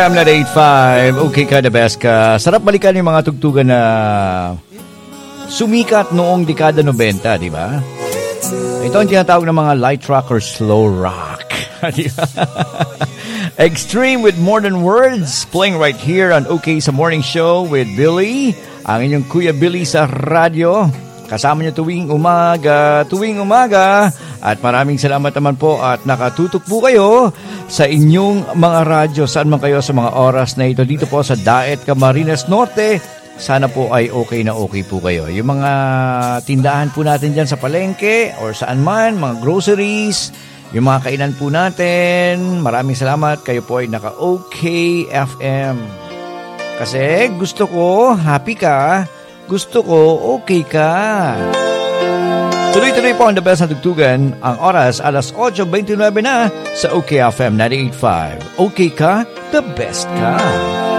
I'm not 85. Okay ka, the best ka. Sarap balikan yung mga tugtugan na sumikat noong dekada 90, di ba? Ito ang tinatawag ng mga light rock or slow rock. Extreme with more than words. Playing right here on OK sa Morning Show with Billy. Ang inyong Kuya Billy sa radyo. Kasama niyo tuwing umaga. At maraming salamat naman po at nakatutok po kayo sa inyong mga radyo. Saan man kayo sa mga oras na ito. Dito po sa Daet, Camarines Norte. Sana po ay okay na okay po kayo. Yung mga tindahan po natin dyan sa palengke or saan man, mga groceries, yung mga kainan po natin. Maraming salamat. Kayo po ay naka-OK FM. Kasi gusto ko, happy ka. Gusto ko, okay ka. Tuloy-tuloy po ang the best na tugtugan. Ang oras, alas 8:29 na sa OK FM 98.5. Okay ka, the best ka.